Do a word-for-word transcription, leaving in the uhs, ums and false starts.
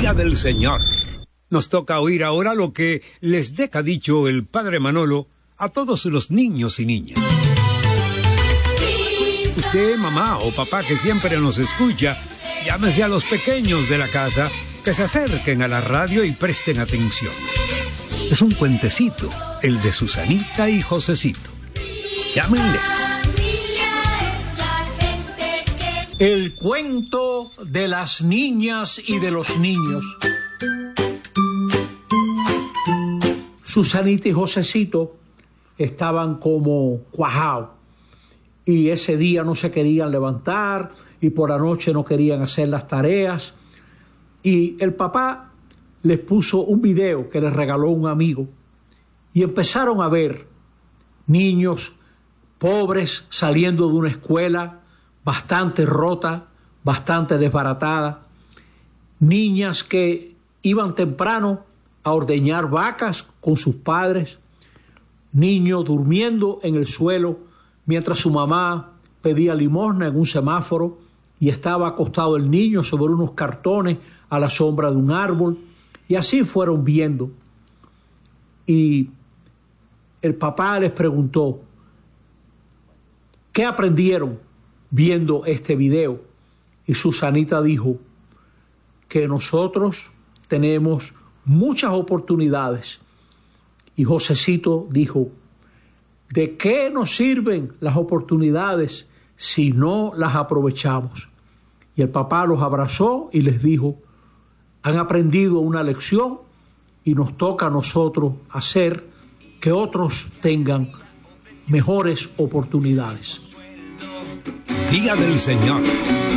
Día del Señor. Nos toca oír ahora lo que les deja dicho el Padre Manolo a todos los niños y niñas. Usted, mamá o papá que siempre nos escucha, llámese a los pequeños de la casa que se acerquen a la radio y presten atención. Es un cuentecito, el de Susanita y Josecito. Llámenles. El cuento de las niñas y de los niños. Susanita y Josecito estaban como cuajados y ese día no se querían levantar y por la noche no querían hacer las tareas, y el papá les puso un video que les regaló un amigo y empezaron a ver niños pobres saliendo de una escuela bastante rota, bastante desbaratada, niñas que iban temprano a ordeñar vacas con sus padres, niños durmiendo en el suelo mientras su mamá pedía limosna en un semáforo y estaba acostado el niño sobre unos cartones a la sombra de un árbol, y así fueron viendo. Y el papá les preguntó, ¿qué aprendieron viendo este video? Y Susanita dijo que nosotros tenemos muchas oportunidades. Y Josecito dijo, ¿de qué nos sirven las oportunidades si no las aprovechamos? Y el papá los abrazó y les dijo, han aprendido una lección y nos toca a nosotros hacer que otros tengan mejores oportunidades. Día del Señor.